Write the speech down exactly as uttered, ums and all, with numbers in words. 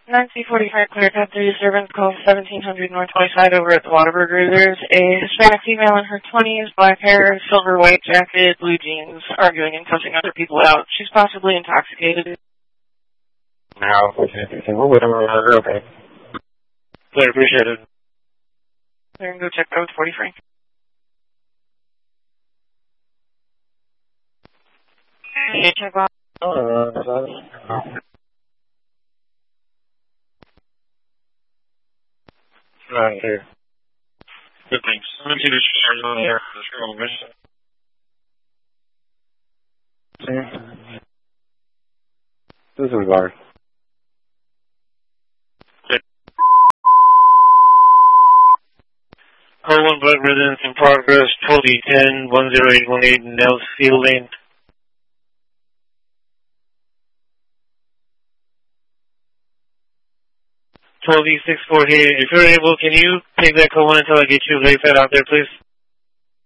nine C forty-five Clear Cut three disturbance call seventeen hundred North Westside over at the Whataburger. There's a Hispanic female in her twenties, black hair, silver white jacket, blue jeans, arguing and cussing other people out. She's possibly intoxicated. No, okay. We'll wait on her, okay. Clear, appreciate it. There and go check code forty-three. Hey, check out. Uh, Right here. Good thanks. I'm going to see the shares on there for the show mission. This is Lars. Call one blood residence in progress, twelve D ten, one zero eight one eight, Nelsfield Lane. twelve D six forty-eight. If you're able, can you take that call one until I get you laid out there, please?